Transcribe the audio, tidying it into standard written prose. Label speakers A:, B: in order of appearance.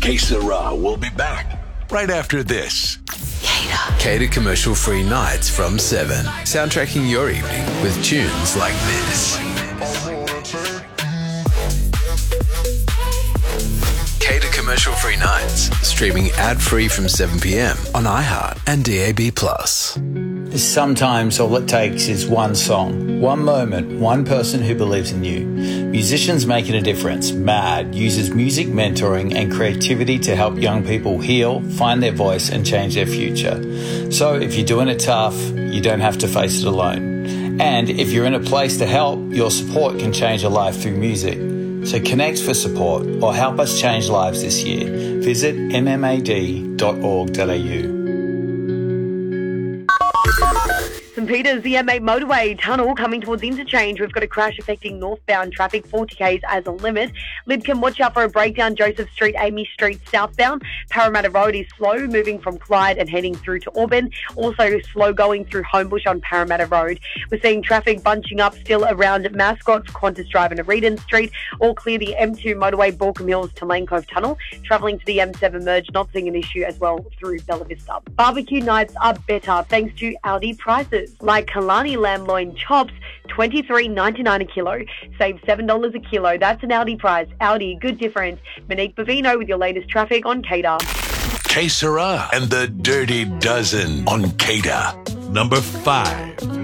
A: Que Sera will be back right after this.
B: Cater commercial-free nights from 7. Soundtracking your evening with tunes like this. Cater commercial-free nights. Streaming ad-free from 7 p.m. on iHeart and DAB+.
C: Sometimes all it takes is one song, one moment, one person who believes in you. Musicians Making a Difference, MAD, uses music mentoring and creativity to help young people heal, find their voice and change their future. So if you're doing it tough, you don't have to face it alone. And if you're in a place to help, your support can change a life through music. So connect for support or help us change lives this year. Visit mmad.org.au.
D: St Peters, the M8 motorway tunnel coming towards interchange. We've got a crash affecting northbound traffic, 40 k's as a limit. Lidcombe, watch out for a breakdown, Joseph Street, Amy Street southbound. Parramatta Road is slow, moving from Clyde and heading through to Auburn. Also slow going through Homebush on Parramatta Road. We're seeing traffic bunching up still around Mascot, Qantas Drive and Aredan Street. All clear the M2 motorway, Balcombe Hills to Lane Cove Tunnel. Travelling to the M7 merge, not seeing an issue as well through Bella Vista. Barbecue nights are better thanks to Aldi prices. Like Kalani lamb loin chops, $23.99 a kilo. Save $7 a kilo. That's an Aldi price. Aldi, good difference. Monique Bavino with your latest traffic on Cater.
A: Que Sera and the Dirty Dozen on Cater. Number 5.